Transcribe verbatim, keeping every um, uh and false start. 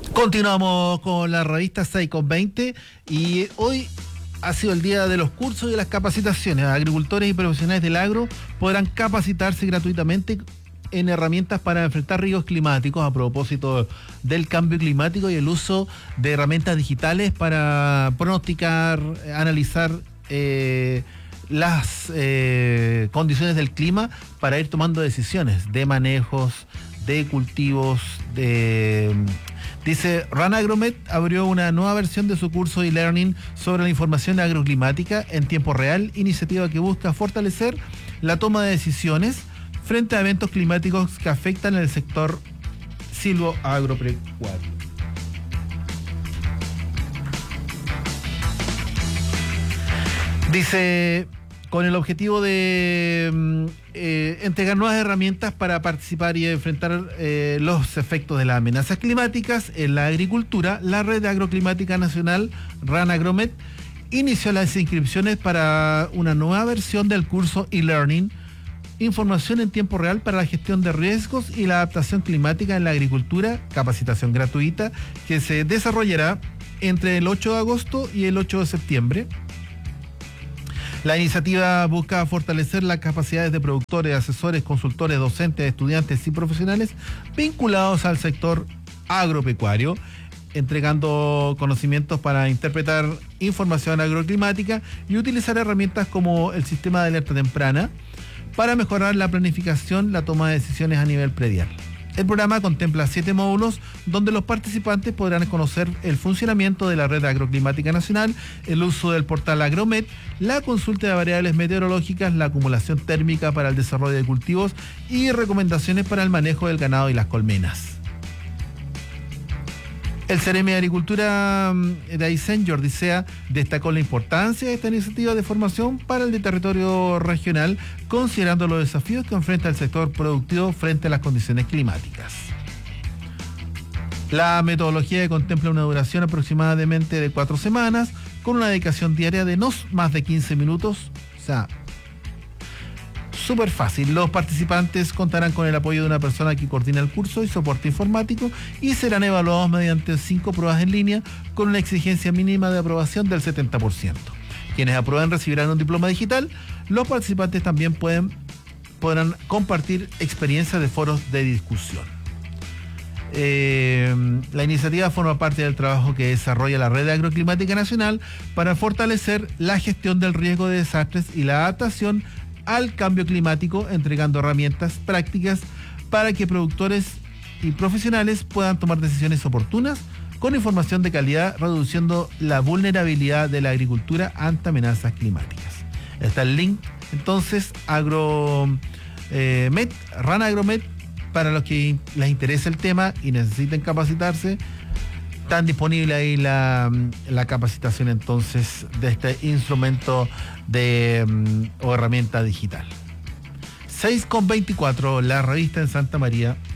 Continuamos con la revista seis con veinte y hoy ha sido el día de los cursos y de las capacitaciones. Agricultores y profesionales del agro podrán capacitarse gratuitamente en herramientas para enfrentar riesgos climáticos a propósito del cambio climático y el uso de herramientas digitales para pronosticar, analizar eh, las eh, condiciones del clima para ir tomando decisiones de manejos, de cultivos, de... Dice, RunAgromet abrió una nueva versión de su curso e-learning sobre la información agroclimática en tiempo real, iniciativa que busca fortalecer la toma de decisiones frente a eventos climáticos que afectan el sector silvoagropecuario. Dice, con el objetivo de eh, entregar nuevas herramientas para participar y enfrentar eh, los efectos de las amenazas climáticas en la agricultura, la Red Agroclimática Nacional, RunAgromet, inició las inscripciones para una nueva versión del curso e-learning, información en tiempo real para la gestión de riesgos y la adaptación climática en la agricultura, capacitación gratuita, que se desarrollará entre el ocho de agosto y el ocho de septiembre. La iniciativa busca fortalecer las capacidades de productores, asesores, consultores, docentes, estudiantes y profesionales vinculados al sector agropecuario, entregando conocimientos para interpretar información agroclimática y utilizar herramientas como el sistema de alerta temprana para mejorar la planificación, la toma de decisiones a nivel predial. El programa contempla siete módulos donde los participantes podrán conocer el funcionamiento de la Red Agroclimática Nacional, el uso del portal Agromet, la consulta de variables meteorológicas, la acumulación térmica para el desarrollo de cultivos y recomendaciones para el manejo del ganado y las colmenas. El Ceremi de Agricultura de Aysén, Jordi Sea, destacó la importancia de esta iniciativa de formación para el territorio regional, considerando los desafíos que enfrenta el sector productivo frente a las condiciones climáticas. La metodología contempla una duración aproximadamente de cuatro semanas, con una dedicación diaria de no más de quince minutos, o sea, súper fácil. Los participantes contarán con el apoyo de una persona que coordina el curso y soporte informático y serán evaluados mediante cinco pruebas en línea con una exigencia mínima de aprobación del setenta por ciento. Quienes aprueben recibirán un diploma digital. Los participantes también pueden, podrán compartir experiencias de foros de discusión. Eh, la iniciativa forma parte del trabajo que desarrolla la Red Agroclimática Nacional para fortalecer la gestión del riesgo de desastres y la adaptación al cambio climático, entregando herramientas prácticas para que productores y profesionales puedan tomar decisiones oportunas con información de calidad, reduciendo la vulnerabilidad de la agricultura ante amenazas climáticas. Está el link, entonces, Agromet, eh, RunAgromet, para los que les interesa el tema y necesiten capacitarse. Están disponible ahí la, la capacitación entonces de este instrumento de um, o herramienta digital. seis con veinticuatro, la revista en Santa María.